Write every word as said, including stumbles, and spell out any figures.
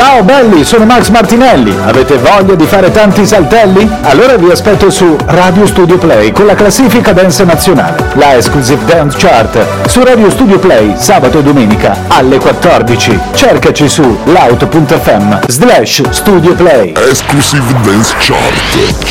Ciao belli, sono Max Martinelli. Avete voglia di fare tanti saltelli? Allora vi aspetto su Radio Studio Play con la classifica dance nazionale, la Exclusive Dance Chart, su Radio Studio Play sabato e domenica alle quattordici. Cercaci su lauto punto effe emme slash Studio Play. Exclusive Dance Chart.